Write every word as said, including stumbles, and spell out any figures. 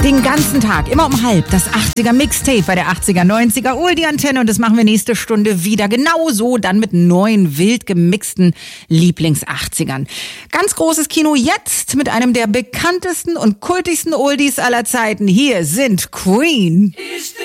Den ganzen Tag, immer um halb, das achtziger Mixtape bei der achtziger neunziger Oldie-Antenne und das machen wir nächste Stunde wieder genauso, dann mit neuen, wild gemixten Lieblings-achtzigern. Ganz großes Kino jetzt mit einem der bekanntesten und kultigsten Oldies aller Zeiten. Hier sind Queen.